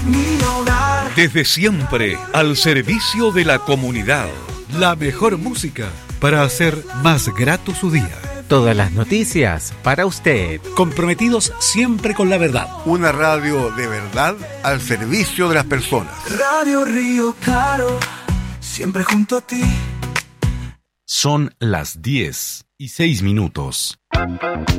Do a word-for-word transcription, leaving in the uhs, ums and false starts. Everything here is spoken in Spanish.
mi hogar. Desde siempre, al servicio de la comunidad. La mejor música para hacer más grato su día. Todas las noticias para usted. Comprometidos siempre con la verdad. Una radio de verdad al servicio de las personas. Radio Río Claro, siempre junto a ti. Son las diez y seis minutos.